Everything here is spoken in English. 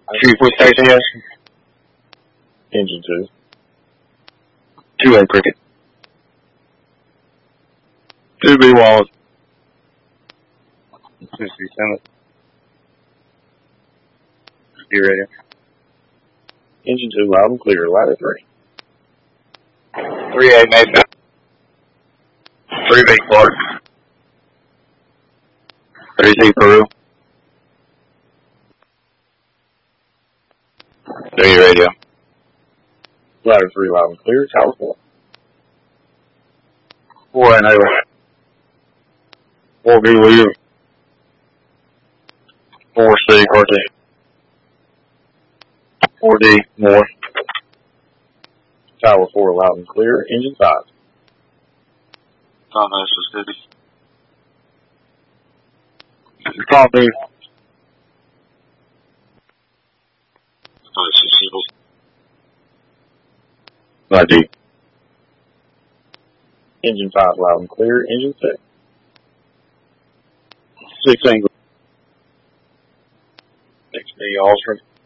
Chief, what station is? Engine 2. 2A Cricket. 2B Wallace. 2C Summit. Be ready. Engine 2 loud and clear. Ladder 3. 3A Mason. 3B Clark. 3C Peru. 3 radio. Ladder 3 loud and clear. Tower 4. 4A Naval. 4B William. 4C Carty. 4D Moore. Tower 4 loud and clear. Engine 5. Tom Mississippi. Tom B. ID. Engine 5 loud and clear. Engine 6. 6 English. 6D Alstrom.